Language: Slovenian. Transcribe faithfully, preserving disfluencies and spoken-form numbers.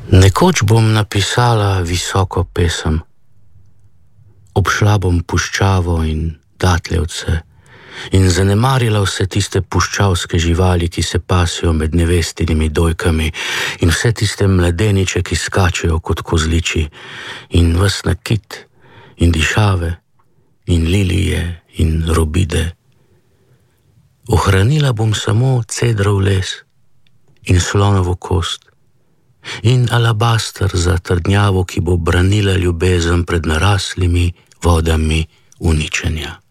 Nekoč bom napisala visoko pesem, obšla bom puščavo in datljevce in zanemarila vse tiste puščavske živali, ki se pasijo med nevestinimi dojkami, in vse tiste mladeniče, ki skačejo kot kozliči, in ves nakit in dišave in lilije in robide. Ohranila bom samo cedrov les in slonovo kost in alabaster za trdnjavo, ki bo branila ljubezen pred naraslimi vodami uničenja.